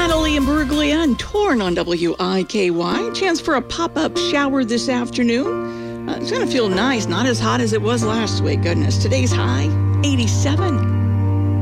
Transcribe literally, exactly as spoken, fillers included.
Natalie and Berglia and Torn on W I K Y. Chance for a pop-up shower this afternoon. Uh, it's going to feel nice, not as hot as it was last week. Goodness, today's high, eighty-seven.